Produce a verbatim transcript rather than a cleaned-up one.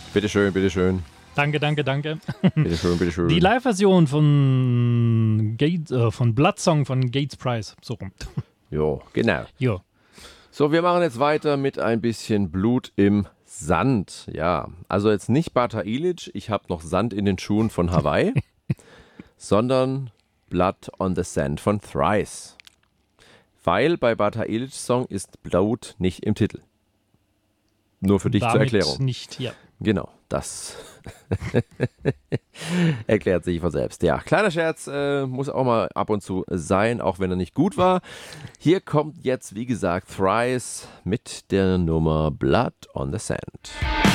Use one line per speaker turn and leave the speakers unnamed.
Bitteschön, bitteschön.
Danke, danke, danke.
Bitteschön, bitteschön.
Die Live-Version von, Gate, äh, von Blood Song von Gates Price. So rum.
Jo, genau.
Jo.
So, wir machen jetzt weiter mit ein bisschen Blut im Sand. Ja, also jetzt nicht Bata Ilic, ich habe noch Sand in den Schuhen von Hawaii, sondern Blood on the Sand von Thrice. Weil bei Bata Ilic Song ist Blut nicht im Titel. Nur für dich
Damit
zur Erklärung.
nicht, ja.
Genau, das erklärt sich von selbst. Ja, kleiner Scherz äh, muss auch mal ab und zu sein, auch wenn er nicht gut war. Hier kommt jetzt, wie gesagt, Thrice mit der Nummer Blood on the Sand.